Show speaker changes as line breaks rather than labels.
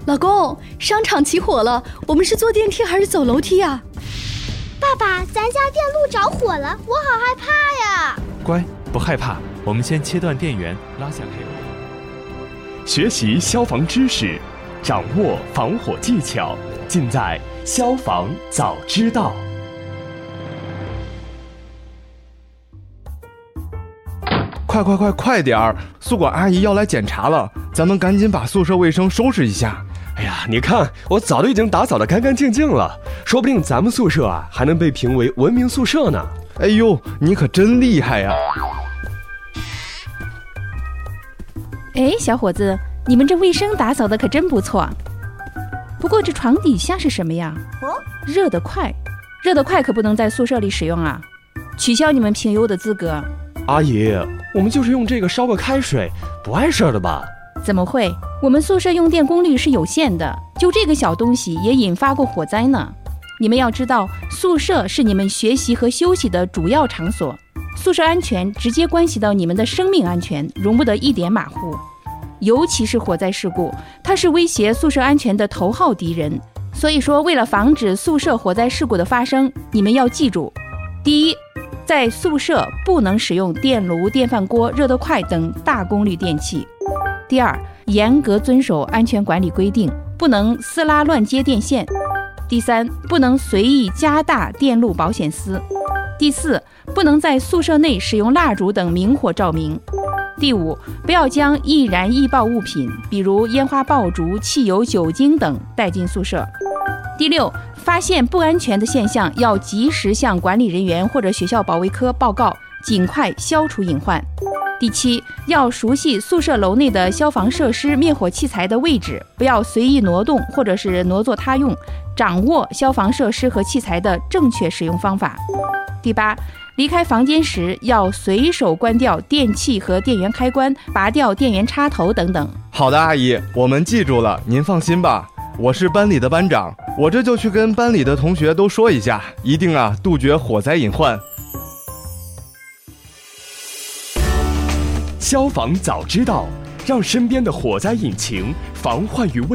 老公，商场起火了，我们是坐电梯还是走楼梯呀？
爸爸，咱家电路着火了，我好害怕呀！
乖，不害怕，我们先切断电源，拉下开关。
学习消防知识，掌握防火技巧，尽在消防早知道。
快点儿！宿管阿姨要来检查了，咱们赶紧把宿舍卫生收拾一下。
哎呀，你看，我早就已经打扫得干干净净了，说不定咱们宿舍啊还能被评为文明宿舍呢。
哎呦，你可真厉害呀！
哎，小伙子，你们这卫生打扫的可真不错。不过这床底下是什么呀？热得快可不能在宿舍里使用啊，取消你们评优的资格。
阿姨，我们就是用这个烧个开水，不碍事的吧？
怎么会？我们宿舍用电功率是有限的，就这个小东西也引发过火灾呢。你们要知道，宿舍是你们学习和休息的主要场所，宿舍安全直接关系到你们的生命安全，容不得一点马虎。尤其是火灾事故，它是威胁宿舍安全的头号敌人。所以说，为了防止宿舍火灾事故的发生，你们要记住：第一，在宿舍不能使用电炉、电饭锅、热得快等大功率电器。第二，严格遵守安全管理规定，不能撕拉乱接电线。第三，不能随意加大电路保险丝。第四，不能在宿舍内使用蜡烛等明火照明。第五，不要将易燃易爆物品，比如烟花爆竹、汽油、酒精等带进宿舍。第六，发现不安全的现象要及时向管理人员或者学校保卫科报告，尽快消除隐患。第七，要熟悉宿舍楼内的消防设施、灭火器材的位置，不要随意挪动或者是挪作他用，掌握消防设施和器材的正确使用方法。第八，离开房间时要随手关掉电器和电源开关，拔掉电源插头等等。
好的，阿姨，我们记住了，您放心吧。我是班里的班长，我这就去跟班里的同学都说一下，一定杜绝火灾隐患。
消防早知道，让身边的火灾引擎防患于未